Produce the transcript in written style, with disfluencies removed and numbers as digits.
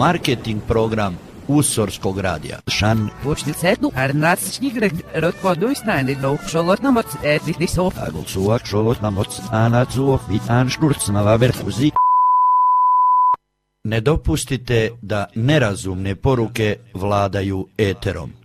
marketing program Usorskog radija. Šan. Počtilsetu arnatsnigret rotkoduisnainidou šolotnamots etisov. Agulsuak šolotnamots anacuov i anšturcnava verfuzi. Ne dopustite da nerazumne poruke vladaju eterom.